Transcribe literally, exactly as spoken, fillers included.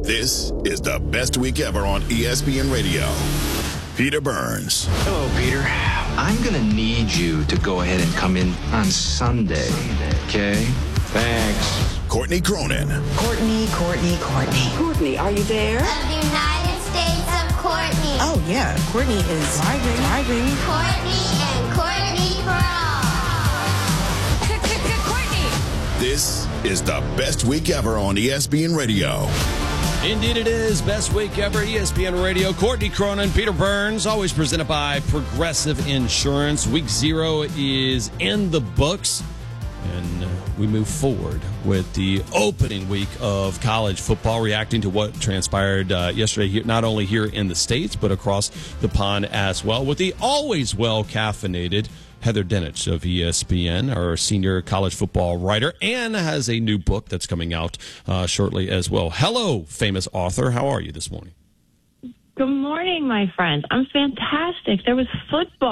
This is the best week ever on E S P N Radio. Peter Burns. Hello, Peter. I'm going to need you to go ahead and come in on Sunday, okay? Thanks. Courtney Cronin. Courtney, Courtney, Courtney. Courtney, are you there? Of the United States of Courtney. Oh, yeah. Courtney is driving. Driving. Courtney and Courtney for all. Courtney. This is the best week ever on E S P N Radio. Indeed it is. Best week ever, E S P N Radio. Courtney Cronin, Peter Burns, always presented by Progressive Insurance. Week zero is in the books, and we move forward with the opening week of college football, reacting to what transpired uh, yesterday, here, not only here in the States, but across the pond as well, with the always well-caffeinated Heather Dinich of E S P N, our senior college football writer, and has a new book that's coming out uh, shortly as well. Hello, famous author. How are you this morning? Good morning, my friends. I'm fantastic. There was football.